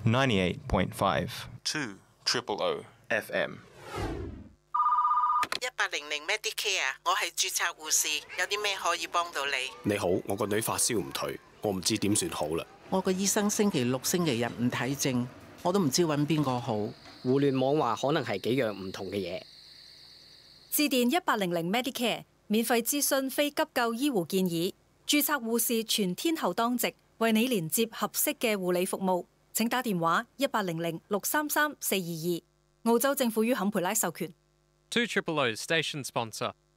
98.5 200 FM。 1800 Medicare， 我係註冊護士，有啲咩可以幫到你？ 你好，我個女發燒唔退，我唔知點算好啦。 我個醫生星期六、星期日唔睇症，我都唔知揾邊個好。 互聯網話可能係幾樣唔同嘅嘢。 致電1800 Medicare， 免費諮詢非急救醫護建議，註冊護士全天候當值，為你連接合適嘅護理服務。請打電話1800 633 422。澳洲政府於坎培拉授權。 200 Station Sponsor